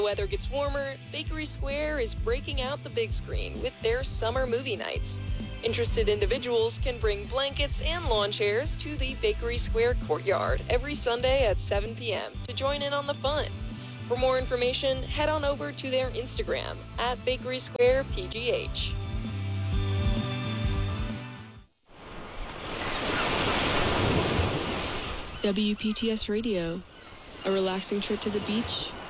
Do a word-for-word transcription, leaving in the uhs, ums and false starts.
The weather gets warmer, Bakery Square is breaking out the big screen with their summer movie nights. Interested individuals can bring blankets and lawn chairs to the Bakery Square courtyard every Sunday at seven p.m. to join in on the fun. For more information, head on over to their Instagram at Bakery Square P G H. W P T S Radio, a relaxing trip to the beach